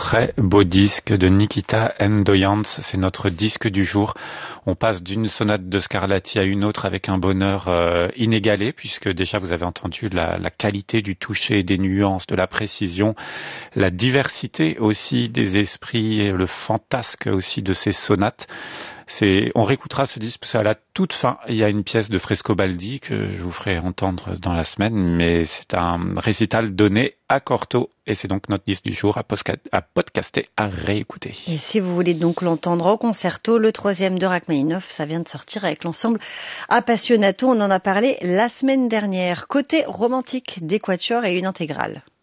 très beau disque de Nikita Mdoyans, c'est notre disque du jour. On passe d'une sonate de Scarlatti à une autre avec un bonheur inégalé, puisque déjà vous avez entendu la qualité du toucher, des nuances, de la précision, la diversité aussi des esprits, le fantasque aussi de ces sonates. On réécoutera ce disque parce qu'à la toute fin, il y a une pièce de Frescobaldi que je vous ferai entendre dans la semaine, mais c'est un récital donné à Cortot et c'est donc notre disque du jour à podcaster, à réécouter. Et si vous voulez donc l'entendre au concerto, le 3e de Rachmaninoff, ça vient de sortir avec l'ensemble Appassionato, on en a parlé la semaine dernière. Côté romantique des quatuors et une intégrale.